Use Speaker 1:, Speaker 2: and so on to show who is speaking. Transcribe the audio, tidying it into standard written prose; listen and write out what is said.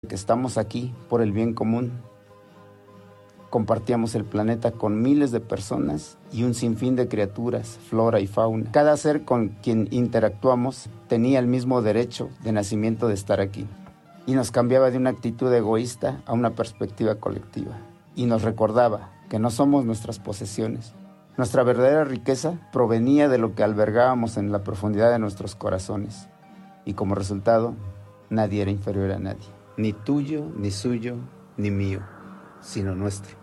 Speaker 1: que estamos aquí por el bien común. Compartíamos el planeta con miles de personas y un sinfín de criaturas, flora y fauna. Cada ser con quien interactuamos tenía el mismo derecho de nacimiento de estar aquí. Y nos cambiaba de una actitud egoísta a una perspectiva colectiva. Y nos recordaba que no somos nuestras posesiones. Nuestra verdadera riqueza provenía de lo que albergábamos en la profundidad de nuestros corazones. Y como resultado, nadie era inferior a nadie. Ni tuyo, ni suyo, ni mío, sino nuestro.